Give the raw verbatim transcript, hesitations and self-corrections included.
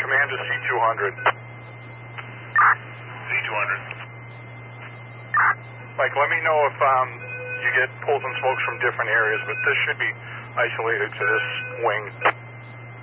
command to C two hundred. C two hundred. Mike, let me know if um, you get pulls and smokes from different areas, but this should be isolated to this wing.